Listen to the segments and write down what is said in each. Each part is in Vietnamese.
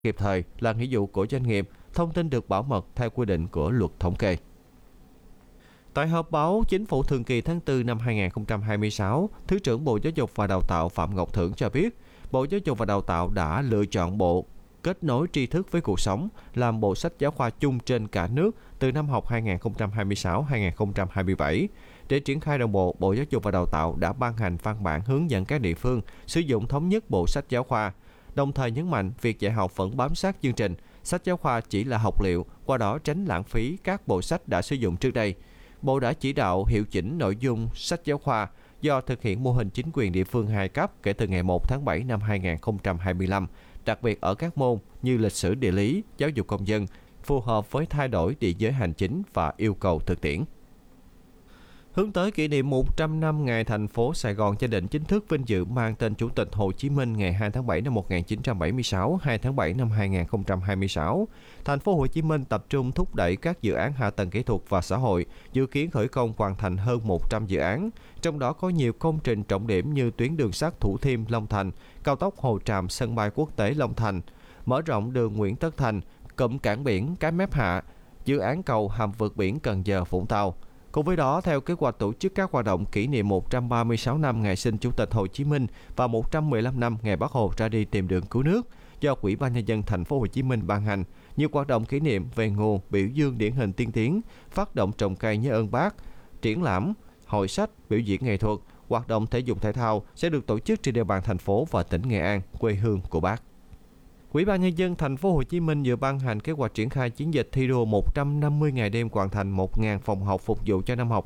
kịp thời là nghĩa vụ của doanh nghiệp, thông tin được bảo mật theo quy định của luật thống kê. Tại họp báo Chính phủ thường kỳ tháng 4 năm 2026, Thứ trưởng Bộ Giáo dục và Đào tạo Phạm Ngọc Thưởng cho biết, Bộ Giáo dục và Đào tạo đã lựa chọn bộ kết nối tri thức với cuộc sống làm bộ sách giáo khoa chung trên cả nước từ năm học 2026-2027. Để triển khai đồng bộ, Bộ Giáo dục và Đào tạo đã ban hành văn bản hướng dẫn các địa phương sử dụng thống nhất bộ sách giáo khoa, đồng thời nhấn mạnh việc dạy học vẫn bám sát chương trình, sách giáo khoa chỉ là học liệu, qua đó tránh lãng phí các bộ sách đã sử dụng trước đây. Bộ đã chỉ đạo hiệu chỉnh nội dung sách giáo khoa do thực hiện mô hình chính quyền địa phương 2 cấp kể từ ngày 1 tháng 7 năm 2025, đặc biệt ở các môn như lịch sử địa lý, giáo dục công dân, phù hợp với thay đổi địa giới hành chính và yêu cầu thực tiễn. Hướng tới kỷ niệm 100 năm ngày thành phố Sài Gòn gia định chính thức vinh dự mang tên Chủ tịch Hồ Chí Minh ngày 2 tháng 7 năm 1976, 2 tháng 7 năm 2026, thành phố Hồ Chí Minh tập trung thúc đẩy các dự án hạ tầng kỹ thuật và xã hội, dự kiến khởi công hoàn thành hơn 100 dự án, trong đó có nhiều công trình trọng điểm như tuyến đường sắt Thủ Thiêm - Long Thành, cao tốc Hồ Tràm - sân bay quốc tế Long Thành, mở rộng đường Nguyễn Tất Thành, cụm cảng biển Cái Mép Hạ, dự án cầu hầm vượt biển Cần Giờ - Vũng Tàu. Cùng với đó, theo kế hoạch tổ chức các hoạt động kỷ niệm 136 năm ngày sinh Chủ tịch Hồ Chí Minh và 115 năm ngày Bác Hồ ra đi tìm đường cứu nước do Ủy ban Nhân dân thành phố Hồ Chí Minh ban hành, nhiều hoạt động kỷ niệm về nguồn, biểu dương điển hình tiên tiến, phát động trồng cây nhớ ơn Bác, triển lãm, hội sách, biểu diễn nghệ thuật, hoạt động thể dục thể thao sẽ được tổ chức trên địa bàn thành phố và tỉnh Nghệ An, quê hương của Bác. Ủy ban Nhân dân thành phố Hồ Chí Minh vừa ban hành kế hoạch triển khai chiến dịch thi đua 150 ngày đêm hoàn thành 1.000 phòng học phục vụ cho năm học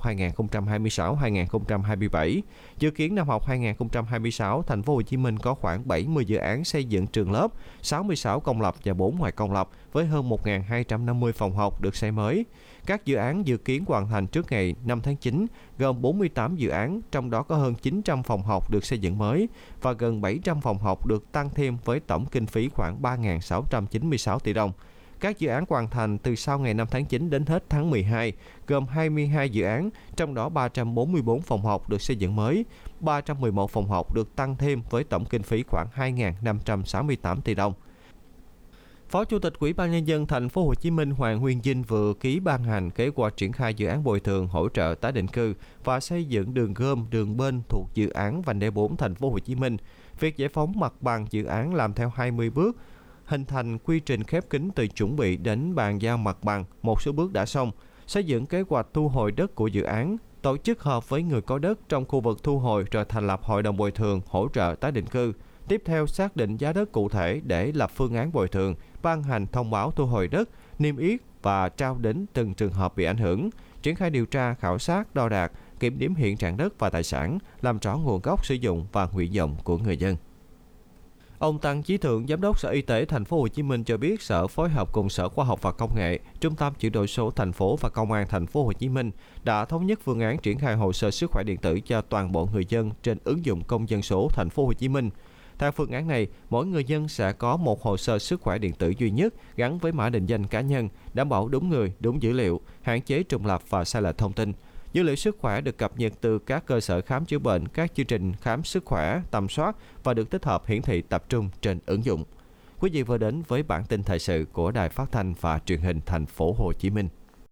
2026-2027. Dự kiến năm học 2026, thành phố Hồ Chí Minh có khoảng 70 dự án xây dựng trường lớp, 66 công lập và 4 ngoài công lập với hơn 1.250 phòng học được xây mới. Các dự án dự kiến hoàn thành trước ngày 5 tháng 9, gồm 48 dự án, trong đó có hơn 900 phòng học được xây dựng mới và gần 700 phòng học được tăng thêm với tổng kinh phí khoảng 3.696 tỷ đồng. Các dự án hoàn thành từ sau ngày 5 tháng 9 đến hết tháng 12, gồm 22 dự án, trong đó 344 phòng học được xây dựng mới, 311 phòng học được tăng thêm với tổng kinh phí khoảng 2.568 tỷ đồng. Phó Chủ tịch Ủy ban Nhân dân thành phố Hồ Chí Minh Hoàng Nguyên Dinh vừa ký ban hành kế hoạch triển khai dự án bồi thường hỗ trợ tái định cư và xây dựng đường gom, đường bênh thuộc dự án vành đai 4 thành phố Hồ Chí Minh. Việc giải phóng mặt bằng dự án làm theo 20 bước, hình thành quy trình khép kín từ chuẩn bị đến bàn giao mặt bằng, một số bước đã xong, xây dựng kế hoạch thu hồi đất của dự án, tổ chức họp với người có đất trong khu vực thu hồi rồi thành lập hội đồng bồi thường hỗ trợ tái định cư. Tiếp theo xác định giá đất cụ thể để lập phương án bồi thường, ban hành thông báo thu hồi đất, niêm yết và trao đến từng trường hợp bị ảnh hưởng, triển khai điều tra, khảo sát, đo đạc, kiểm đếm hiện trạng đất và tài sản, làm rõ nguồn gốc sử dụng và nguyện vọng của người dân. Ông Tăng Chí Thượng, Giám đốc Sở Y tế Thành phố Hồ Chí Minh cho biết Sở phối hợp cùng Sở Khoa học và Công nghệ, Trung tâm chuyển đổi số thành phố và Công an Thành phố Hồ Chí Minh đã thống nhất phương án triển khai hồ sơ sức khỏe điện tử cho toàn bộ người dân trên ứng dụng Công dân số Thành phố Hồ Chí Minh. Theo phương án này, mỗi người dân sẽ có một hồ sơ sức khỏe điện tử duy nhất gắn với mã định danh cá nhân, đảm bảo đúng người, đúng dữ liệu, hạn chế trùng lặp và sai lệch thông tin. Dữ liệu sức khỏe được cập nhật từ các cơ sở khám chữa bệnh, các chương trình khám sức khỏe, tầm soát và được tích hợp hiển thị tập trung trên ứng dụng. Quý vị vừa đến với bản tin thời sự của Đài Phát thanh và Truyền hình Thành phố Hồ Chí Minh.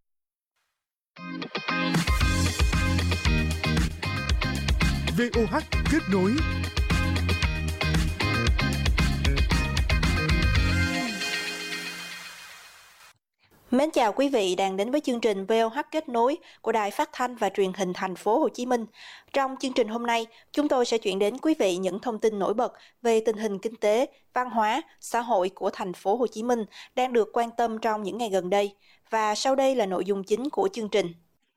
VOH kết nối. Mến chào quý vị đang đến với chương trình VOH kết nối của Đài Phát thanh và Truyền hình Thành phố Hồ Chí Minh. Trong chương trình hôm nay, chúng tôi sẽ chuyển đến quý vị những thông tin nổi bật về tình hình kinh tế, văn hóa, xã hội của Thành phố Hồ Chí Minh đang được quan tâm trong những ngày gần đây. Và sau đây là nội dung chính của chương trình.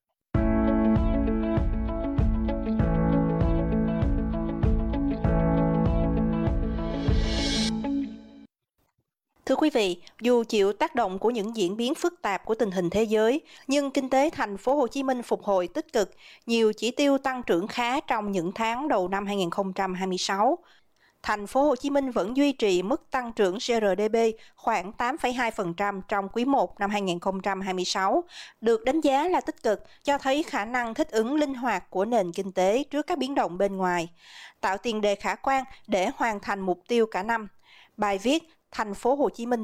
Thưa quý vị, dù chịu tác động của những diễn biến phức tạp của tình hình thế giới, nhưng kinh tế Thành phố Hồ Chí Minh phục hồi tích cực, nhiều chỉ tiêu tăng trưởng khá trong những tháng đầu năm 2026. Thành phố Hồ Chí Minh vẫn duy trì mức tăng trưởng GRDP khoảng 8,2% trong quý 1 năm 2026, được đánh giá là tích cực, cho thấy khả năng thích ứng linh hoạt của nền kinh tế trước các biến động bên ngoài, tạo tiền đề khả quan để hoàn thành mục tiêu cả năm. Bài viết thành phố Hồ Chí Minh